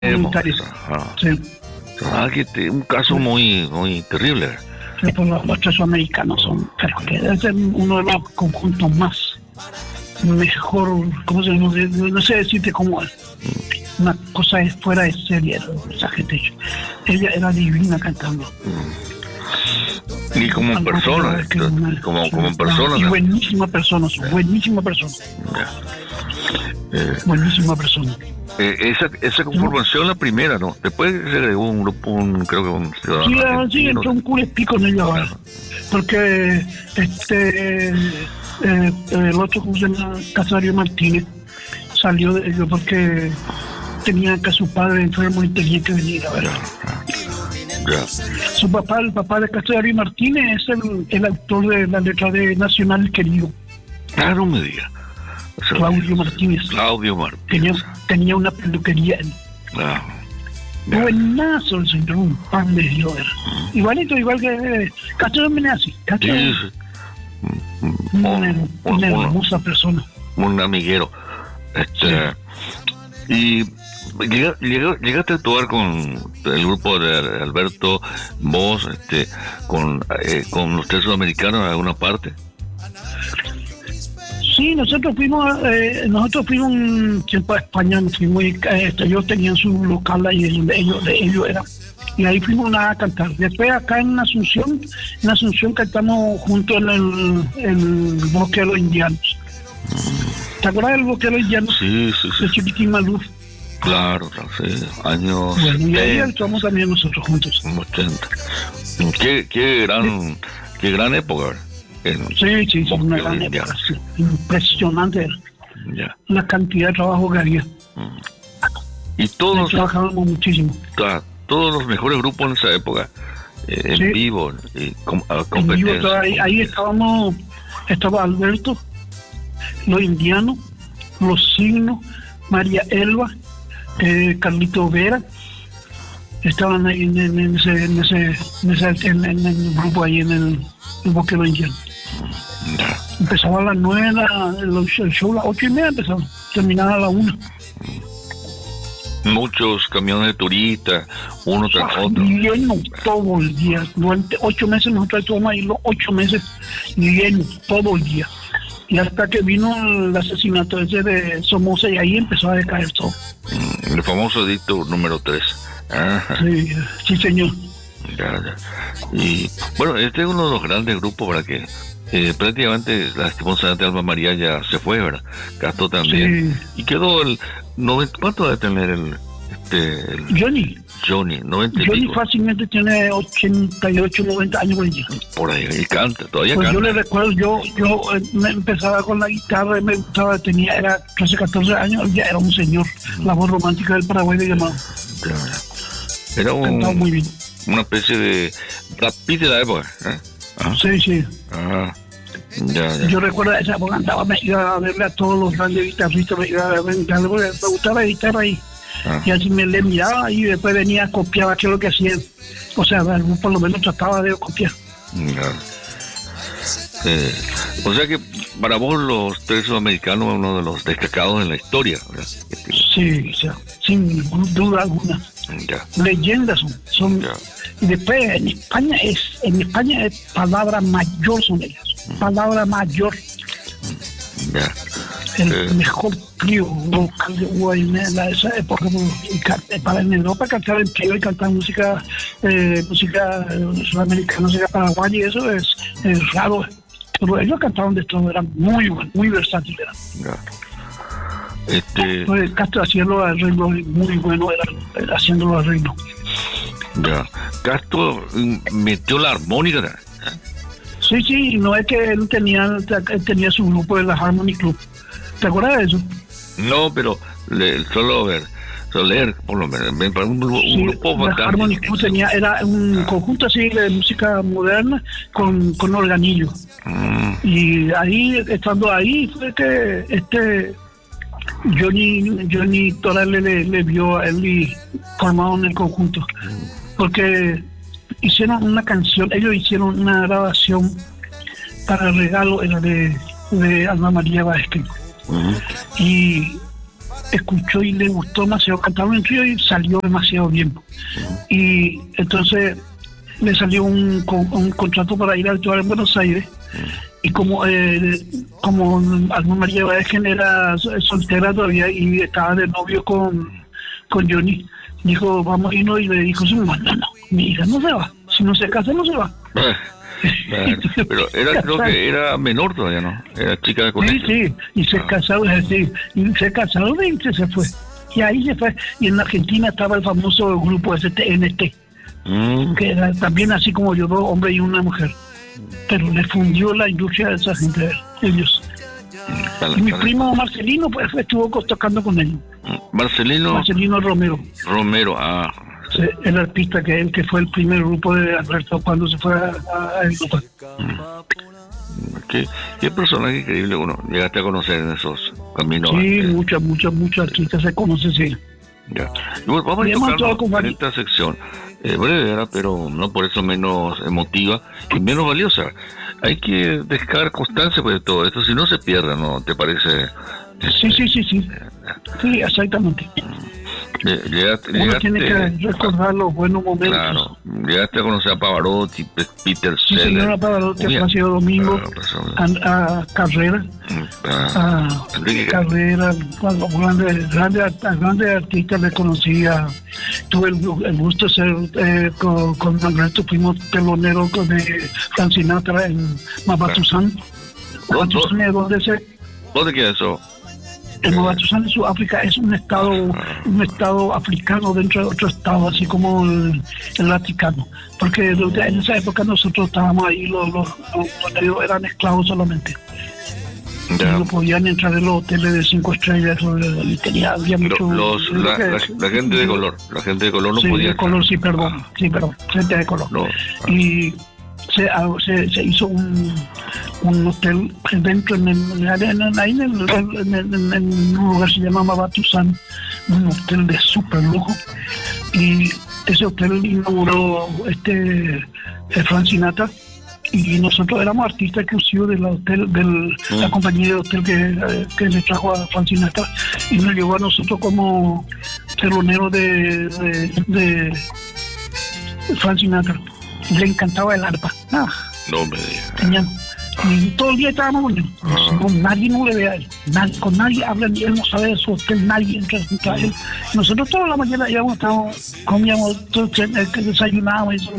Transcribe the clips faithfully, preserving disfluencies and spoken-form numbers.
comunitaria. Ajá. Sí. Ah, que te- un caso muy muy terrible. Sí, pues los, los Tesoamericanos son, pero que es uno de los conjuntos más mejor, ¿cómo se llama? No sé decirte cómo es. Una cosa es fuera de serie, esa gente. Ella era divina cantando. Y como Algo persona, que- que una- como como sí, persona. Y ¿no? buenísima persona, buenísima persona, Ya. Eh, buenísima persona. eh, esa esa conformación la primera, ¿no? Después se agregó un grupo, un, creo que un ciudadano Sí, ah, sí, argentino. entró un culo pico en ellos ahora. Porque este eh, eh, el otro, ¿cómo se llama? Casario Martínez, salió de ellos porque tenía que su padre enfermo y tenía que venir a ver. Ya. Su papá, el papá de Casario Martínez, es el, el autor de la letra de Nacional Querido, Ah, no me diga. O sea, Claudio Martínez. Claudio Tenía, Martínez. tenía una peluquería. Ah, ya. Buenazo el señor, un pan de Dios. Igualito, igual que Castro Menezes. Castro Sí, sí. una, Un, una un- hermosa persona. un amiguero. Este, y llega- llega- llegaste a actuar con el grupo de Alberto, vos, este, con, eh, con los tres sudamericanos en alguna parte. Sí, nosotros fuimos, eh, nosotros fuimos un tiempo a España, nos fuimos, y, eh, ellos tenían su local ahí, el de ellos, de ellos era, y ahí fuimos a cantar. Después acá en Asunción, en Asunción cantamos junto en el, el Bosque de los Indianos. ¿Te acuerdas del Bosque de los Indianos? Sí, sí, sí. De Chiquitín Maluf. Claro, claro, sí. Años Bueno, y ahí setenta, actuamos también nosotros juntos. ochenta. Qué, qué gran, qué gran época. En Sí, sí, sí, una Bosque gran de época, Indianos. sí. Impresionante Ya. la cantidad de trabajo que había. Y todos, Trabajábamos muchísimo. ta- todos los mejores grupos en esa época, eh, en Sí. vivo, y com- a En vivo, competencia. todo ahí, ahí estábamos, estaba Alberto, los Indianos, los Signos, María Elba, eh, Carlito Vera, estaban ahí en, en- en ese, en ese, en ese en, en el grupo ahí en el, el Bosque de los Indianos. Ya. Empezaba a las nueve, la- el, el show a las ocho y media empezaba, terminaba a las una. Muchos camiones de turistas, uno tras otro. Lleno todo el día. Durante ocho meses nosotros estuvimos ahí los ocho meses lleno todo el día. Y hasta que vino el asesinato ese de Somoza y ahí empezó a decaer todo. Mm, El famoso edicto número tres. Ajá. Sí, sí señor. Ya, ya. Y bueno, este es uno de los grandes grupos para que eh, prácticamente lastimosamente Alma María ya se fue, ¿verdad? Gastó también. Sí. Y quedó el noventa. ¿Cuánto debe tener el, este, el Johnny, Johnny? noventa y Johnny pico. fácilmente tiene ochenta y ocho, noventa años por allí. Por ahí, y canta, todavía Pues canta. yo le recuerdo, yo yo eh, me empezaba con la guitarra y me gustaba, tenía, era trece, catorce años, ya era un señor. La voz romántica del Paraguay le llamaba. Ya, ya. Era Cantaba muy un, bien. una especie de Brad Pitt de la época. ¿eh? Ajá. Sí, sí. Ajá. Ya, ya. Yo recuerdo esa época andaba, me iba a verle a todos los grandes guitarristas, me iba a ver, me gustaba la guitarra y, Ah. y así me le miraba y después venía, copiaba qué es lo que hacían. O sea, por lo menos trataba de copiar. Ya. Eh, o sea que para vos los tres sudamericanos es uno de los destacados en la historia, ¿verdad? Sí, o sea, sin duda alguna. Ya, Leyendas son. son ya. Y después en España es, en España es palabra mayor son ellas. Palabra mayor. Ya. El Eh. mejor trío vocal de hubo en la- esa época. Y can- para en Europa cantar en trío y cantar música eh, música eh, sudamericana, música paraguaya, y eso es, es raro. Pero ellos cantaban de todo, eran muy buenos, muy versátiles. Eran. Ya. Este, Pues Castro hacía los arreglos muy buenos, eran, era haciendo los arreglos. ya. Castro mm, metió la armónica. ¿eh? Sí, sí, no es que él tenía, él tenía su grupo de la Harmony Club. ¿Te acuerdas de eso? No, pero le, solo ver, solo leer, por lo menos, me parece un, un Sí, grupo la fantástico. Harmony Club tenía, era un conjunto así de música moderna con, con organillo. Mm, Y ahí, estando ahí, fue que este Johnny, Johnny Torales le, le vio a él y formaron el conjunto. Porque hicieron una canción, ellos hicieron una grabación para el regalo, era de, de Alma María Vázquez. mm, Y escuchó y le gustó demasiado cantar en un trío y salió demasiado bien. Y entonces le salió un, un contrato para ir a actuar en Buenos Aires. Y como eh, como Alma María Báez era soltera todavía y estaba de novio con, con Johnny, dijo, vamos a irnos, y le dijo, no, no, no, mi hija no se va, si no se casa no se va. Bueno, pero era, creo que era menor todavía, ¿no? Era chica de colegio. Sí, sí, y se ah. casó, sí, y se casó y se fue. Y ahí se fue. Y en Argentina estaba el famoso grupo S T N T, mm. que era también así como yo, dos hombres y una mujer. Pero le fundió la industria de esa gente, ellos. Dale, y mi dale. primo Marcelino pues estuvo tocando con él. Marcelino Marcelino Romero. Romero, ah. Sí, el artista que él que fue el primer grupo de Alberto cuando se fue a, a Europa. Qué, qué personaje increíble uno llegaste a conocer en esos caminos. Sí, antes. muchas, muchas, muchas artistas se conocen, sí. Ya. Y bueno, vamos a ir tocando en esta sección. Eh, breve, ¿verdad? Pero no por eso menos emotiva y menos valiosa. Hay que dejar constancia pues, de todo esto, si no se pierde, ¿no? ¿Te parece? Sí, sí, sí, sí. Sí, exactamente. Llegaste, Uno llegaste, tiene que recordar los buenos momentos. Claro, llegaste a conocer a Pavarotti, Peter sí, Sellers. señora Pavarotti, a Plácido Domingo, a, a Carrera, a, a Carrera, a los grandes, grandes, grandes artistas le conocía. Tuve el, el gusto de ser eh, con, con Alberto, fuimos teloneros de Frank Sinatra en Mabatuzán. ¿Dónde, ¿Dónde se? ¿Dónde queda eso? El Mabatuzán en Sudáfrica es un estado un estado africano dentro de otro estado, así como el, el Vaticano. Porque en esa época nosotros estábamos ahí, los, los, los negros eran esclavos solamente. Yeah. No podían entrar en los hoteles de cinco estrellas, y tenía, había mucho... Los, la, la, la gente de color, la gente de color no sí, podía... de color, sí, perdón, sí, perdón, gente de color. No. Y... Se, se, se hizo un, un hotel dentro en, el, en, en, ahí en, el, en, en, en un lugar que se llama Mabatuzán, un hotel de super lujo, y ese hotel inauguró este eh, Frank Sinatra, y nosotros éramos artistas exclusivos del hotel, de mm. la compañía de hotel que, que le trajo a Frank Sinatra, y nos llevó a nosotros como teloneros de, de, de Frank Sinatra. Le encantaba el arpa. Ah, no me digas. Tenían, y todo el día estábamos bueno. Ah. No, nadie no le ve a él. Nadie, con nadie habla, ni él no sabe de su hotel, nadie entra junto a él. Nosotros toda la mañana íbamos, estábamos, comíamos, todos, desayunábamos y eso.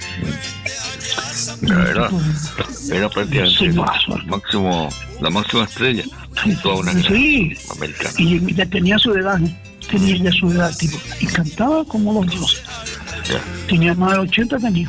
Era, era prácticamente sí, el máximo, la máxima estrella de toda una sí. americana. Y ya tenía su edad, ¿no? Tenía ya su edad, tipo. Y cantaba como los dioses. Ya. Tenía más de ochenta años.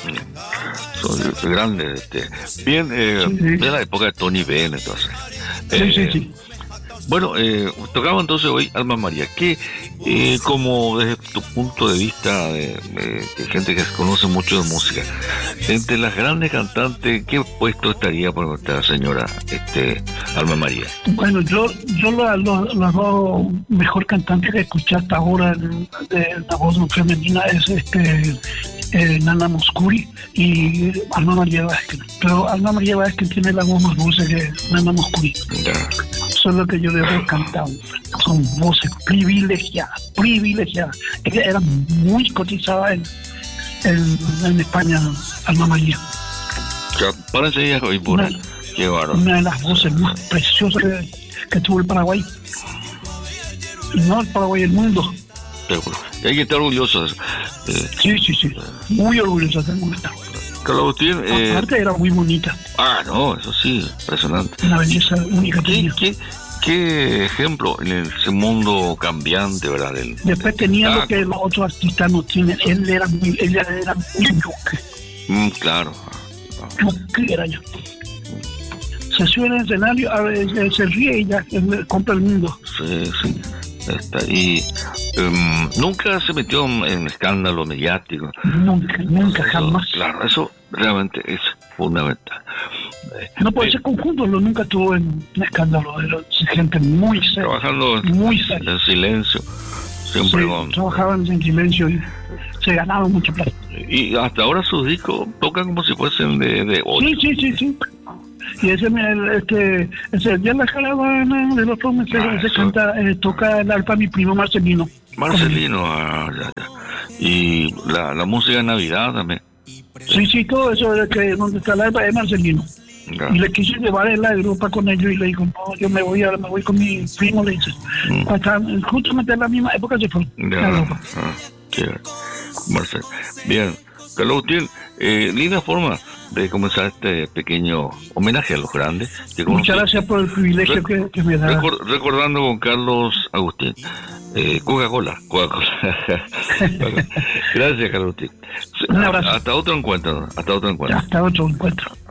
Son grandes, este. Bien, eh, sí, sí. de la época de Tony Bennett, entonces. Sí, eh, sí, sí. Bueno, eh, tocaba entonces hoy Alma María. ¿Qué, eh, como desde tu punto de vista de, de, de gente que conoce mucho de música, entre las grandes cantantes, qué puesto estaría por nuestra señora este, Alma María? Bueno, yo yo las la, dos mejor cantantes que escuché hasta ahora de la voz femenina es este eh, Nana Mouskouri y Alma María Vázquez. Pero Alma María Vázquez tiene la voz más dulce que Nana Mouskouri. Eso es lo que yo les he cantado. Son voces privilegiadas, privilegiadas. Ella era muy cotizada en, en, en España, Alma María. Parece ella hoy por una, qué bárbaro. Una de las voces más preciosas que, que tuvo el Paraguay. No el Paraguay, el mundo. Seguro. Hay que estar orgulloso de eso. Eh, sí, sí, sí. Muy orgulloso de estar. Carlos Agustín, eh... aparte era muy bonita. Ah, no, eso sí, impresionante. Una belleza única. ¿Qué, qué, qué ejemplo en ese mundo cambiante, ¿verdad? Del, Después tenía ah, lo que los otros artistas no tienen. Él era muy, ella era muy yuque. Mm, claro. Yuque era yo. Se sube en el escenario, a ver, se ríe y ya compra el mundo. Sí, sí. Está, y um, nunca se metió en escándalo mediático. Nunca, nunca, eso, jamás. Claro, eso realmente es fundamental. No puede eh, ser conjunto, lo nunca estuvo en un escándalo. Era gente muy seria. Trabajando muy seria. en silencio. Siempre sí, con... trabajaban en silencio y se ganaban mucha plata. Y hasta ahora sus discos tocan como si fuesen de, de hoy. Sí, sí, sí, sí. Y ese, me- este, ese día la caravana del otro mes Ah, se eso. canta, eh, toca el arpa mi primo Marcelino. Marcelino, ah, ya, ya. Y la, la música de Navidad también. Sí, sí, todo eso de que donde está el arpa es Marcelino. Ya. Y le quise llevar en la Europa con ellos y le digo, no, yo me voy ahora, me voy con mi primo, le dice. Mm. Hasta, justamente en la misma época se fue a Ya, Europa. ah, chévere. Marcel. Bien, Carlos Agustín, eh, linda forma de comenzar este pequeño homenaje a los grandes. que conocí. Muchas gracias por el privilegio Re- que, que me da. Recor- recordando con Carlos Agustín. Eh, Coca-Cola, Coca-Cola. Gracias, Carlos Agustín. Un abrazo. Hasta otro encuentro, hasta otro encuentro. Hasta otro encuentro.